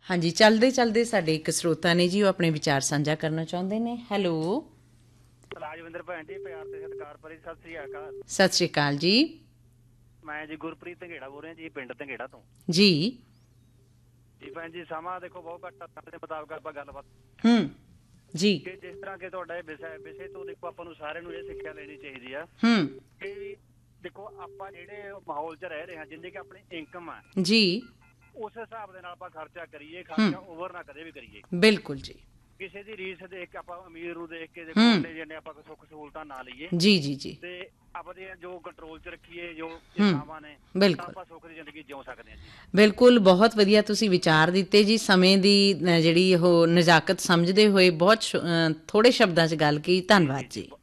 ਹਾਂਜੀ, ਚੱਲਦੇ ਸਾਡੇ ਇੱਕ ਸਰੋਤਾ ਨੇ ਜੀ, ਉਹ ਆਪਣੇ ਵਿਚਾਰ ਸਾਂਝਾ ਕਰਨਾ ਚਾਹੁੰਦੇ ਨੇ। ਹੈਲੋ, ਰਾਜਵਿੰਦਰ ਭੈਣ ਜੀ, ਪਿਆਰ ਤੇ ਸਤਿਕਾਰ ਭਰੀ ਸਤਿ ਸ੍ਰੀ ਅਕਾਲ। ਸਤਿ ਸ਼੍ਰੀ ਅਕਾਲ ਜੀ। ਮੈਂ ਜੀ ਗੁਰਪ੍ਰੀਤ ਧੰਗੇੜਾ ਬੋਲ ਰਿਹਾ ਜੀ, ਪਿੰਡ ਧੰਗੇੜਾ ਤੋਂ ਜੀ ਜੀ। ਭੈਣ ਜੀ ਸਮਾਂ ਦੇਖੋ ਬਹੁਤ ਘੱਟ, ਸਮੇਂ ਦੇ ਮੁਤਾਬਕ ਆਪਾਂ ਗੱਲਬਾਤ ਜੀ ਕਿ ਜਿਸ ਤਰ੍ਹਾਂ ਕਿ ਤੁਹਾਡਾ ਇਹ ਵਿਸ਼ੇ ਤੋਂ ਦੇਖੋ ਆਪਾਂ ਨੂੰ ਸਾਰਿਆਂ ਨੂੰ ਇਹ ਸਿੱਖਿਆ ਲੈਣੀ ਚਾਹੀਦੀ ਆ ਕਿ ਦੇਖੋ ਆਪਾਂ ਜਿਹੜੇ ਮਾਹੌਲ 'ਚ ਰਹਿ ਰਹੇ ਹਾਂ, ਜਿੰਨੀ ਕਿ ਆਪਣੀ ਇਨਕਮ ਆ ਜੀ ਉਸ ਹਿਸਾਬ ਦੇ ਨਾਲ ਆਪਾਂ ਖਰਚਾ ਕਰੀਏ, ਖਰਚਾ ਓਵਰ ਨਾ ਕਦੇ ਵੀ ਕਰੀਏ। ਬਿਲਕੁਲ ਜੀ। ਕਿਸੇ ਦੀ ਰੀਸ ਦੇਖ ਕੇ ਆਪਾਂ ਅਮੀਰ ਨੂੰ ਦੇਖ ਕੇ ਦੇਖੋ ਜਿੰਨੇ ਆਪਾਂ ਸੁੱਖ ਸਹੂਲਤਾਂ ਨਾ ਲਈਏ ਜੀ ਤੇ ਆਪਦੇ ਜੋ ਕੰਟਰੋਲ 'ਚ ਰੱਖੀਏ, ਜੋ ਇੱਛਾਵਾਂ ਨੇ, ਤਾਂ ਆਪਾਂ ਸੁੱਖ ਦੀ ਜ਼ਿੰਦਗੀ ਜਿਉ ਸਕਦੇ ਹਾਂ ਜੀ। ਬਿਲਕੁਲ, ਬਹੁਤ ਵਧੀਆ ਤੁਸੀਂ ਵਿਚਾਰ ਦਿੱਤੇ ਜੀ। ਸਮੇਂ ਦੀ ਜਿਹੜੀ ਉਹ ਨਜ਼ਾਕਤ ਸਮਝਦੇ ਹੋਏ ਬਹੁਤ ਥੋੜੇ ਸ਼ਬਦਾਂ 'ਚ ਗੱਲ ਕੀ। ਧੰਨਵਾਦ ਜੀ।